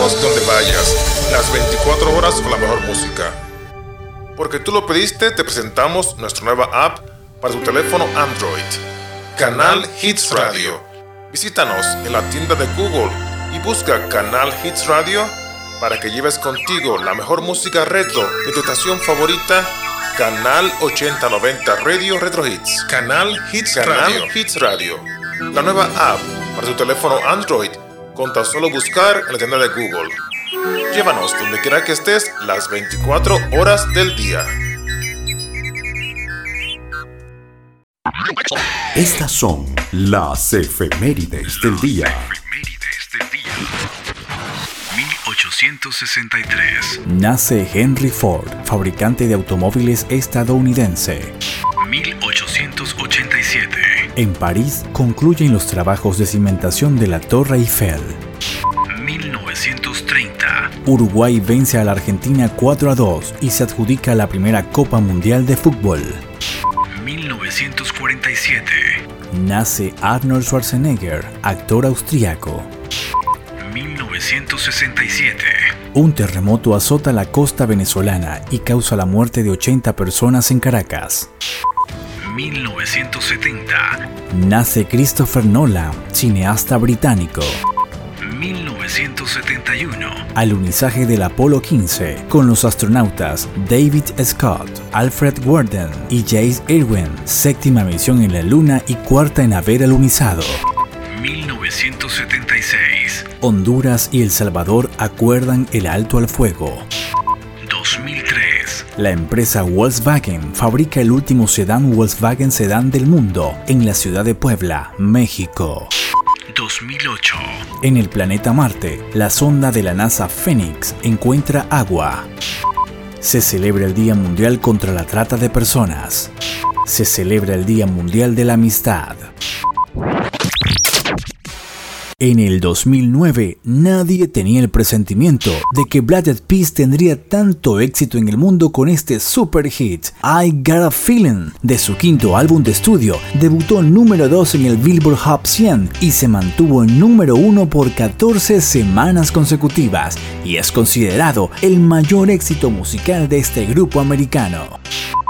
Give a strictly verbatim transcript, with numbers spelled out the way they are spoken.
estaremos donde vayas, las veinticuatro horas con la mejor música. Porque tú lo pediste, te presentamos nuestra nueva app para tu teléfono Android, Canal Hits Radio. Visítanos en la tienda de Google y busca Canal Hits Radio para que lleves contigo la mejor música retro de tu estación favorita, Canal ochenta noventa Radio Retro Hits. Canal Hits Canal Radio. Hits Radio. La nueva app para tu teléfono Android con tan solo buscar en la tienda de Google. Llévanos donde quiera que estés las veinticuatro horas del día. Estas son las efemérides del día. mil ochocientos sesenta y tres. Nace Henry Ford, fabricante de automóviles estadounidense. mil ochocientos ochenta y siete. En París concluyen los trabajos de cimentación de la Torre Eiffel. mil novecientos treinta. Uruguay vence a la Argentina cuatro a dos y se adjudica la primera Copa Mundial de Fútbol. mil novecientos cuarenta y siete. Nace Arnold Schwarzenegger, actor austríaco. mil novecientos sesenta y siete. Un terremoto azota la costa venezolana y causa la muerte de ochenta personas en Caracas. mil novecientos setenta. Nace Christopher Nolan, cineasta británico. mil novecientos setenta y uno. Alunizaje del Apolo quince con los astronautas David Scott, Alfred Worden y Chase Irwin, séptima misión en la Luna y cuarta en haber alunizado. mil novecientos setenta y seis. Honduras y El Salvador acuerdan el alto al fuego. dos mil tres. La empresa Volkswagen fabrica el último sedán Volkswagen sedán del mundo en la ciudad de Puebla, México. dos mil ocho. En el planeta Marte, la sonda de la NASA Phoenix encuentra agua. Se celebra el Día Mundial contra la Trata de Personas. Se celebra el Día Mundial de la Amistad. En el dos mil nueve, nadie tenía el presentimiento de que Black Eyed Peas tendría tanto éxito en el mundo con este super hit, I Got a Feeling, de su quinto álbum de estudio. Debutó número dos en el Billboard Hot cien y se mantuvo en número uno por catorce semanas consecutivas y es considerado el mayor éxito musical de este grupo americano.